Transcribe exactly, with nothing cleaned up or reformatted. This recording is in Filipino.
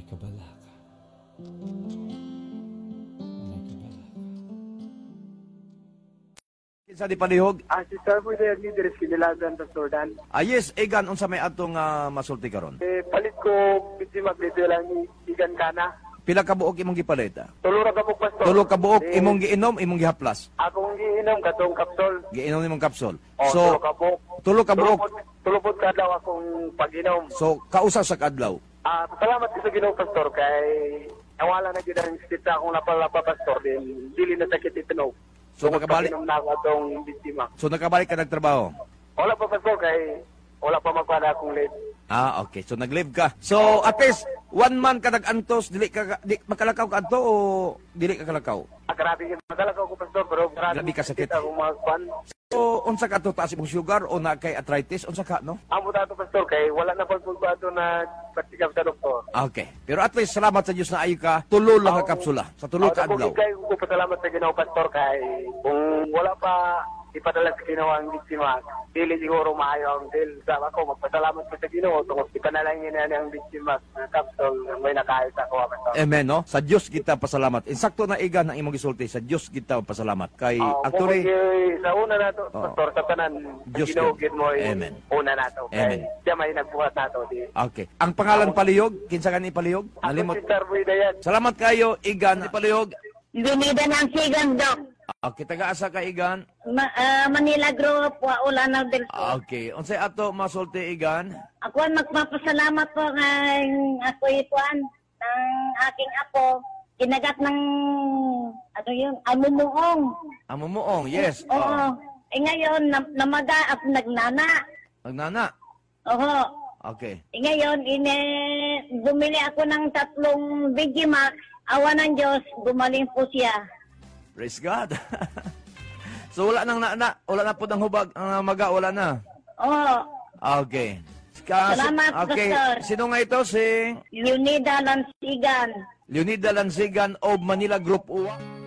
kabalaka. May kabalaka. Kinsa di palihog? Ah, si Sir po yung leader is kinilagan sa Jordan. Ah, yes, Egan, unsa may atong uh, masulti karon? Eh, palit ko, hindi maglito lang ni Igan Kana. Pila ka buok imong gipalit? ah? Tulo ra ka po, Pastor. Tulo ka buok Eh, imong giinom, imong gihaplas. Akong giinom katong kapsol. Giinom nimong kapsul. O, So, tulo ka po. tulo ka buok. Tulo po kadlaw akong pag-inom. So, kausa sa kadlaw. Ah, salamat ko sa Ginoo, Pastor, kay nawala na gyud ang sakit sa akong lapalapa, Pastor. Din dili na sakit itinog. So, nakabalik, Pag-inom na ako atong biktima. so nakabalik ka nagtrabaho? Wala pa, Pastor, kay wala pa magpada akong late. Ah, okay. So, nag-live ka. So, at least, one month ka nag-antos, dili ka, di, makalakaw ka anto o dili ka kalakaw? Ah, grabe, magalakaw ko, Pastor, pero grabe, Grabe ka sakit. akong mga kwan. So, unsa ka to, taas imong sugar o na kay arthritis? Unsa ka, no? Amo dato, Pastor, kay wala na pagpagbato na patikap sa doktor. Okay. Pero at least, salamat sa Diyos na ayo ka, tulo lang ka kapsula. Sa tulo ka adlaw. Kay ko pasalamat sa Ginoo, Pastor, kay kung wala pa ipadala sa Ginoo ang biktima, dili siguro maayo ang deal. Sa ako, magpasalamat ko sa Ginoo, tungkol ipanalangin na ang biktima sa kapsul, may nakahit ako, Pastor. Amen, no? Sa Diyos kita pasalamat. Insakto na iga ng imong gisulti, sa Diyos kita pasalamat. Kay Oh, actually, kung sa una na to, Oh. Pastor, sa tanan, Diyos Ginoo ka. gid mo yung Amen. una na to. Amen. Kay siya may nagbuhat na to. Di. okay. Ang pangalan palihog, kinsa ka ni palihog? Ako Nalimot. si Sir Buida yan. Salamat kayo, Igan ni palihog. Lunida ng sigang, Dok. Okay, taga-asa ka, Igan. Ma ah, Manila Group, wa Ulanao del Sur. Okay. Unsay ato masulti, Igan? Ako ay magpapasalamat po ng ako ituan ng aking apo. Kinagat ng, ano yun, amumuong. Amumuong, yes. Oo. Eh ngayon, na, namaga at nagnana. Nagnana. Oo. Okay. Eh ngayon, ine, bumili ako ng tatlong Vigimax. Awa ng Diyos, gumaling po siya. Praise God. So wala nang na, na wala na po ng hubag ang maga, wala na. Oo. Okay. Ka, Salamat, okay. Pastor. Sino nga ito? Si Leonida Lansigan. Leonida Lansigan of Manila Group one.